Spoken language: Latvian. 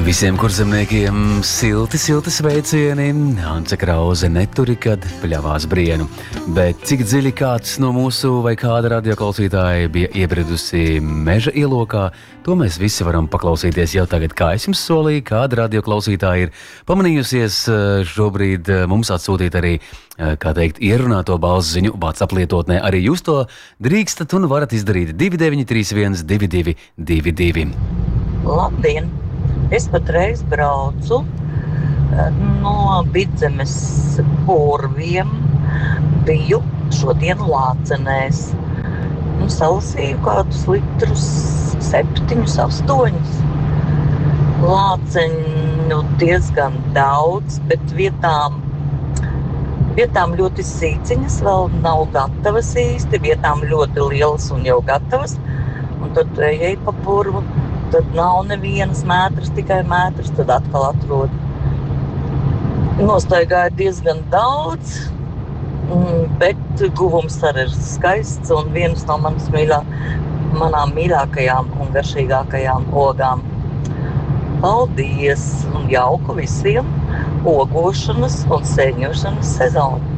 Visiem kurzemniekiem silti sveicieni. Ance Krause neturi, kad pļavās brienu. Bet cik dziļi kāds no mūsu vai kāda radioklausītāja bija iebridusi meža ielokā, to mēs visi varam paklausīties jau tagad, kā es jums solīju. Kāda radioklausītāja ir pamanījusies šobrīd mums atsūtīt arī, kā teikt, ierunāto balss ziņu WhatsApp lietotnē. Arī jūs to drīkstat un varat izdarīt 2931 2222. Labdien! Es patreiz braucu no Vidzemes Purviem, biju šodien Lācenēs. Salasīju kādus litrus, 7, 8. Lāceņu diezgan daudz, bet vietām ļoti sīciņas, vēl nav gatavas īsti, vietām ļoti lielas un jau gatavas. Un tad ejai pa purvu. Tad nav nevienas mētras, tikai mētras, tad atkal atrod. Nostaigāja diezgan daudz, bet guvums arī ir skaists un viens no manām mīļākajām un garšīgākajām ogām. Paldies un jauku visiem ogošanas un sēņošanas sezonu!